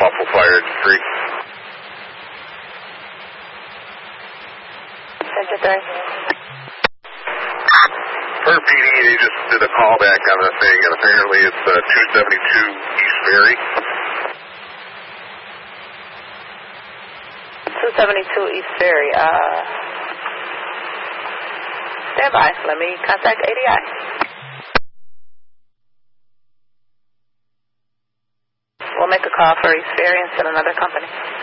Muffle Fire 3. Center 3. Per PD, they just did a callback on the thing, and apparently it's 272 East Ferry. 272 East Ferry. Stand by. Let me contact ADI. We'll make a call for East Ferry and send another company.